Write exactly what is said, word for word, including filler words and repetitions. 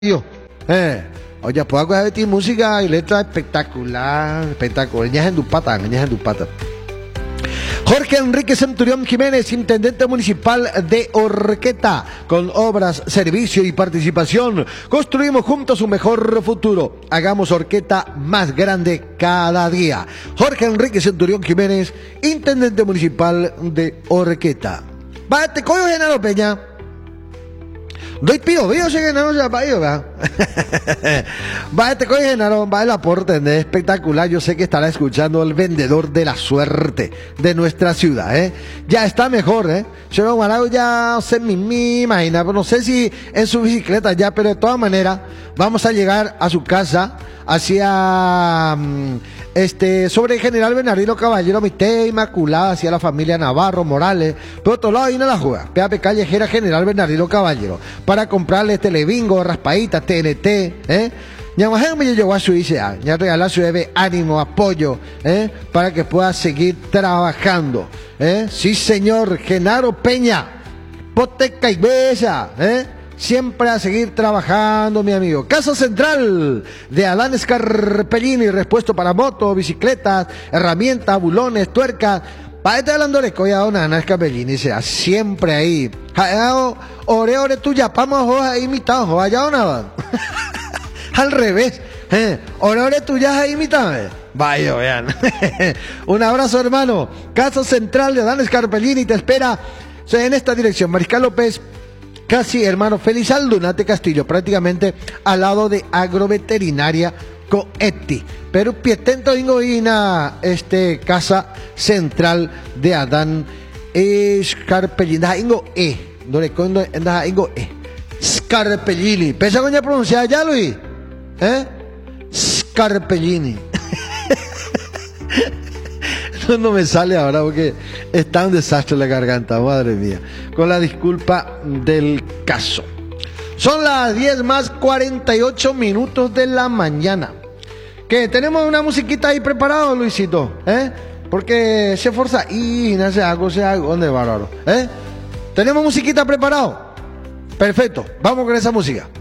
Yo, eh, oye, puedo coger ti música y letra espectacular, espectacular. Ñas en tu pata, ñas en tu pata. Jorge Enrique Centurión Jiménez, intendente municipal de Horqueta, con obras, servicio y participación, construimos juntos un mejor futuro. Hagamos Horqueta más grande cada día. Jorge Enrique Centurión Jiménez, intendente municipal de Horqueta. Va, te cojo, Genaro Peña. Doy pío, veo ese Genaro ya va, va. Va, este coge Genaro, va el aporte, es espectacular. Yo sé que estará escuchando el vendedor de la suerte de nuestra ciudad, ¿eh? Ya está mejor, ¿eh? Señor Guarago ya se me, me imagina, pero no sé si en su bicicleta ya, pero de todas maneras, vamos a llegar a su casa hacia este sobre General Bernardino Caballero, Mité Inmaculada, hacia la familia Navarro Morales. Por otro lado, ahí no la juega, P A P Callejera General Bernardino Caballero, para comprarle telebingo, raspaditas, T N T, ¿eh? Ya me llegó a su I C A, ya regalar su bebé ánimo, apoyo, ¿eh? Para que pueda seguir trabajando, ¿eh? Sí, señor, Genaro Peña, Poteca y Bella, ¿eh? Siempre a seguir trabajando, mi amigo. Casa Central de Adán Scarpellini, repuesto para moto, bicicletas, herramientas, bulones, tuercas. Para estar hablando de coya a Adán Scarpellini, sea siempre ahí. Ore, ore tuya, vamos a imitar, vaya o nada. Al revés, eh. Ore, ore tuya, ahí imitar. Vaya, vean. Un abrazo, hermano. Casa Central de Adán Scarpellini te espera en esta dirección. Mariscal López, casi hermano Félix Aldunate Castillo, prácticamente al lado de Agroveterinaria Coetti. Pero pietento ingoína este Casa Central de Adán Scarpellini. Ingo E. No le condo ingo E. Scarpellini. ¿Pesa coña pronunciar ya, Luis? ¿Eh? Scarpellini. No, no me sale ahora porque está un desastre la garganta, madre mía. Con la disculpa del caso. Son las diez más cuarenta y ocho minutos de la mañana. ¿Qué? ¿Tenemos una musiquita ahí preparado, Luisito? ¿Eh? Porque se forza y no se hago, se hago. ¿Dónde bárbaro? ¿Eh? ¿Tenemos musiquita preparado? Perfecto, vamos con esa música.